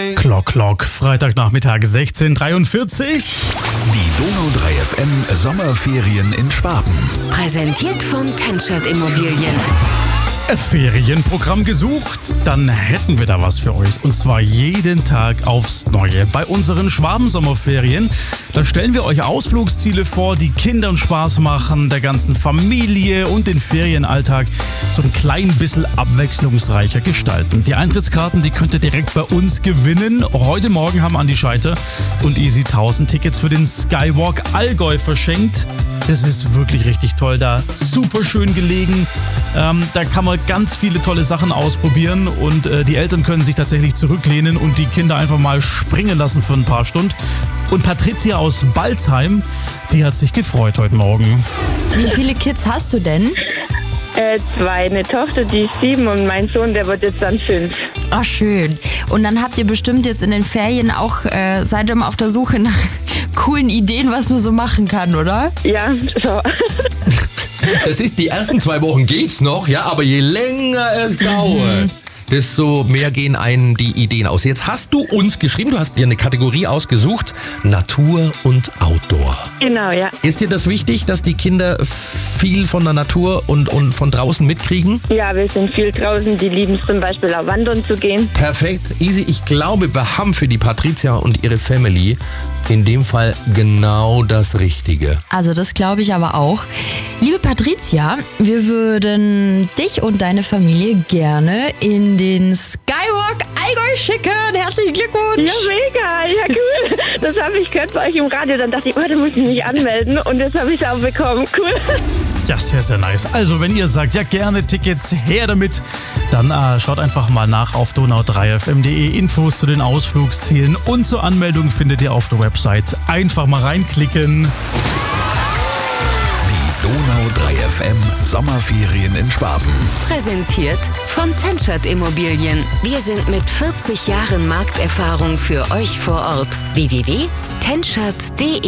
Clock, Freitagnachmittag 16:43. Die Donau 3 FM Sommerferien in Schwaben. Präsentiert von Tenschert Immobilien. Ferienprogramm gesucht? Dann hätten wir da was für euch. Und zwar jeden Tag aufs Neue. Bei unseren Schwaben-Sommerferien, da stellen wir euch Ausflugsziele vor, die Kindern Spaß machen, der ganzen Familie und den Ferienalltag so ein klein bisschen abwechslungsreicher gestalten. Die Eintrittskarten, die könnt ihr direkt bei uns gewinnen. Heute Morgen haben Andi Scheiter und Easy 1000 Tickets für den Skywalk Allgäu verschenkt. Das ist wirklich richtig toll da. Super schön gelegen. Da kann man ganz viele tolle Sachen ausprobieren und die Eltern können sich tatsächlich zurücklehnen und die Kinder einfach mal springen lassen für ein paar Stunden. Und Patricia aus Balzheim, die hat sich gefreut heute Morgen. Wie viele Kids hast du denn? 2, eine Tochter, die ist 7 und mein Sohn, der wird jetzt dann 5. Ach, schön. Und dann habt ihr bestimmt jetzt in den Ferien auch, seid ihr immer auf der Suche nach coolen Ideen, was man so machen kann, oder? Ja, so. Das ist, die ersten 2 Wochen geht's noch, ja, aber je länger es dauert, desto mehr gehen einem die Ideen aus. Jetzt hast du uns geschrieben, du hast dir eine Kategorie ausgesucht, Natur und Outdoor. Genau, ja. Ist dir das wichtig, dass die Kinder viel von der Natur und von draußen mitkriegen? Ja, wir sind viel draußen, die lieben es zum Beispiel auch wandern zu gehen. Perfekt. Easy, ich glaube, wir haben für die Patricia und ihre Family in dem Fall genau das Richtige. Also das glaube ich aber auch. Liebe Patricia, wir würden dich und deine Familie gerne in den Skywalk Allgäu schicken. Herzlichen Glückwunsch! Ja, mega, ja cool. Das habe ich gehört bei euch im Radio, dann dachte ich, da muss ich mich anmelden und jetzt habe ich es auch bekommen. Cool. Ja, sehr, sehr nice. Also, wenn ihr sagt, ja gerne Tickets, her damit, dann schaut einfach mal nach auf donau3fm.de. Infos zu den Ausflugszielen und zur Anmeldung findet ihr auf der Website. Einfach mal reinklicken. Die Donau 3 FM Sommerferien in Schwaben. Präsentiert von Tenschert Immobilien. Wir sind mit 40 Jahren Markterfahrung für euch vor Ort. www.tenschert.de